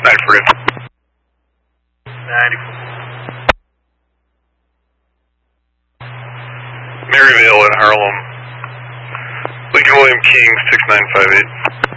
94 good. 94. Maryvale in Harlem. Lincoln William King 6958.